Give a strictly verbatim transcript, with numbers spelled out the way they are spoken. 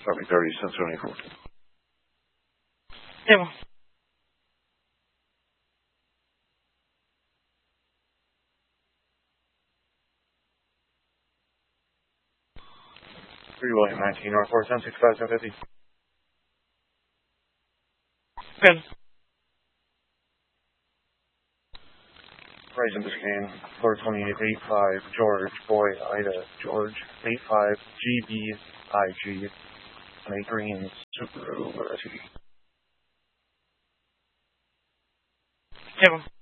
Army thirty, seven seventy-four. Table. three William nineteen, North four, seven six five, seven fifty. Good. Horizon Biscayne, floor twenty-eight, eight five, George, Boy, Ida, George, eight five, G B, I G, and a green Subaru. Table.